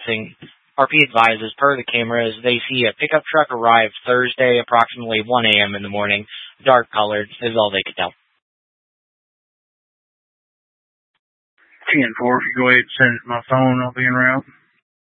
Lansing. RP advises, per the cameras, they see a pickup truck arrive Thursday, approximately 1 a.m. in the morning. Dark colored is all they could tell. 10-4, if you go ahead and send it to my phone, I'll be en route.